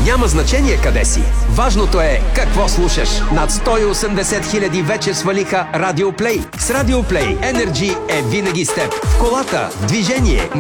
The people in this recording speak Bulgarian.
Няма значение къде си. Важното е какво слушаш. Над 180 000 вече свалиха Радио Плей. С Радио Плей Energy е винаги с теб. В колата, в движение,